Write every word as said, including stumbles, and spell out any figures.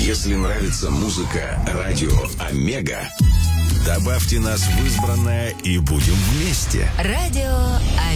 Если нравится музыка радио Омега, добавьте нас в избранное и будем вместе. Радио Омега.